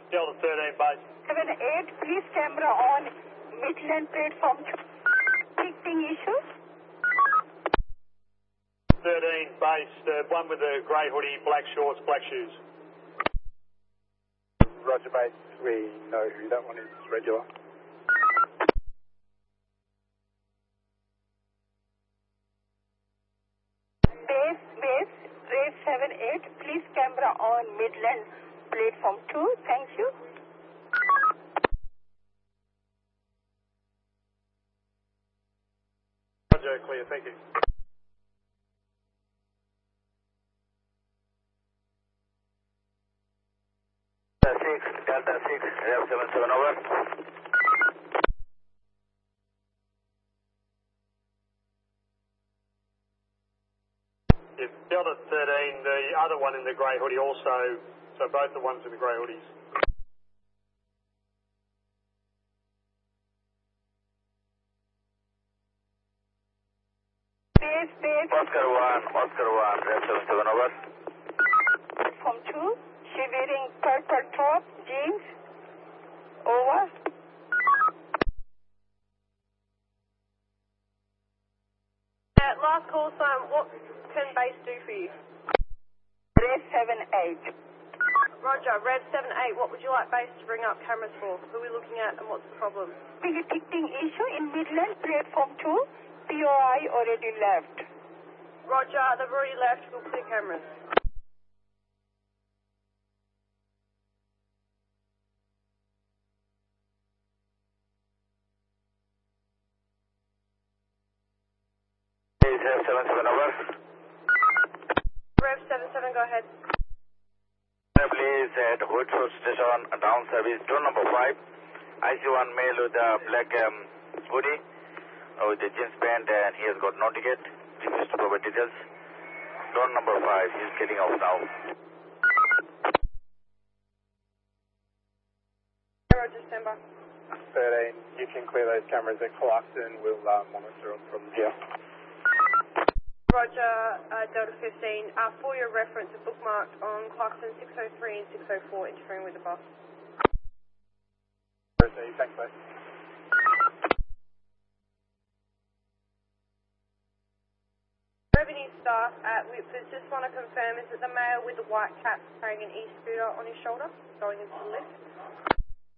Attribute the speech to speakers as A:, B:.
A: Delta 13 base.
B: 78, please camera on Midland platform 2. Ticketing issue.
A: 13 base, one with the grey hoodie, black shorts, black shoes.
C: Roger base, we know who that one is, regular.
B: Base, Ray 78, please camera on Midland platform 2. Thank you.
A: Roger, clear, thank you.
D: Delta 6, Rev 77 over.
A: Yes, Delta 13, the other one in the grey hoodie also, so both the ones in the grey hoodies.
B: Base,
D: Oscar 1, Rev 77 over.
B: platform 2. She wearing purple top, jeans. Over.
E: Last call sign, what can base do for you?
B: Ray 78.
E: Roger, Rev 78, what would you like base to bring up cameras for? Who are we looking at and what's the problem?
B: Ticketing issue in Midland platform 2. POI already left.
E: Roger, they've already left, we'll clear cameras.
D: Rev 77 over.
E: Rev 77, go ahead.
D: Please at Woodford Station, down service, door number 5. I see one male with a black hoodie, with a jeans pant, and he has got no ticket. Refused to provide details. Door number 5, he's getting off now.
E: Roger, stand by.
C: 13, you can clear those cameras at Clarkson, we'll monitor them from here.
E: Roger, Delta 15, for your reference, a bookmarked on Clarkson 603 and 604, interfering with the bus.
C: Proceed, thanks mate.
E: Revenue staff at Whitford just want to confirm, is it the male with the white cap carrying an e-scooter on his shoulder, going into the lift?